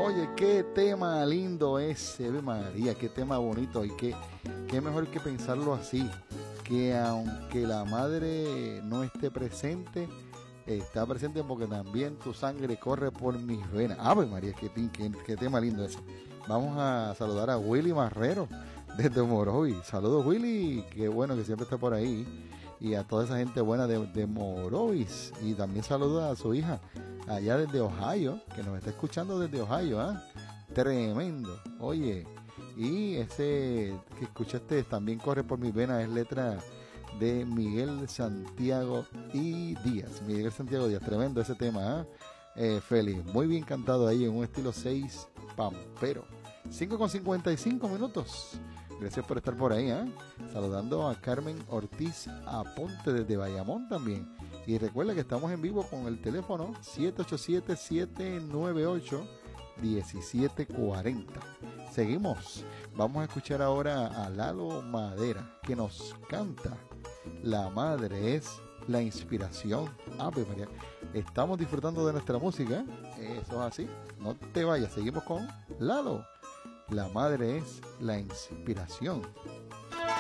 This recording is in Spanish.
Oye, qué tema lindo ese, Ave María, qué tema bonito y qué mejor que pensarlo así, que aunque la madre no esté presente, está presente porque también tu sangre corre por mis venas. Ave María, qué tema lindo ese. Vamos a saludar a Willy Marrero desde Morovis. Saludos Willy, qué bueno que siempre está por ahí. Y a toda esa gente buena de Morovis. Y también saluda a su hija allá desde Ohio, que nos está escuchando desde Ohio, ¿ah? Tremendo. Oye, y ese que escuchaste también corre por mis venas, es letra de Miguel Santiago y Díaz. Miguel Santiago Díaz, tremendo ese tema, ¿ah? Feliz, muy bien cantado ahí en un estilo 6 pampero. 5:55. Gracias por estar por ahí, ¿eh? Saludando a Carmen Ortiz Aponte desde Bayamón también. Y recuerda que estamos en vivo con el teléfono 787-798-1740. Seguimos. Vamos a escuchar ahora a Lalo Madera, que nos canta La madre es la inspiración. Ave María. Estamos disfrutando de nuestra música. Eso es así. No te vayas. Seguimos con Lalo. La madre es la inspiración.